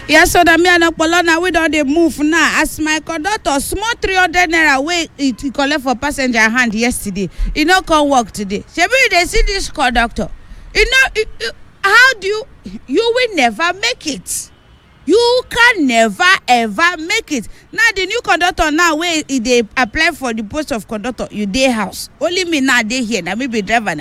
Yes, so that me and Apolona we don't dey move now. As my conductor, small 300 naira wey it collect for passenger hand yesterday. He no come work today. Shebi they see this conductor. How do you will never make it. You can never ever make it. Now the new conductor now where they apply for the post of conductor, you dey house. Only me now dey here. Now me be driver.